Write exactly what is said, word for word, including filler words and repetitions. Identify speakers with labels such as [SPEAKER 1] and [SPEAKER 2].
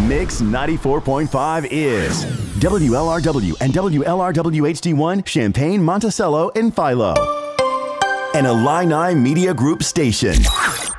[SPEAKER 1] Mix ninety-four point five is W L R W and W L R W H D one, Champaign, Monticello, and Philo. An Illini Media Group station.